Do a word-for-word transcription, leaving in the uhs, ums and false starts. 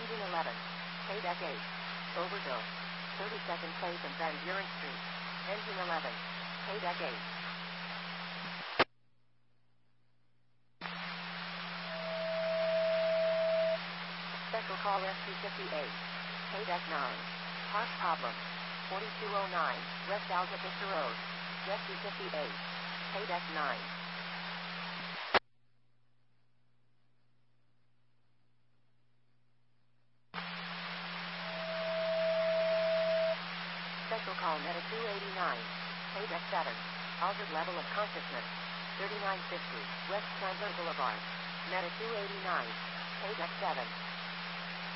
Engine eleven. K-Deck eight. Overbill. thirty-second Place and Van Buren Street. Engine eleven. K-Deck eight. Special call S T fifty-eight. K-Deck nine. Park problem. forty-two oh nine, West Alta Vista Road. S T fifty-eight. K-Deck nine. Special call Meta two eighty-nine. K-Deck seven. Altered level of consciousness. thirty-nine fifty, West Chandler Boulevard. Meta two eighty-nine. K-Deck seven.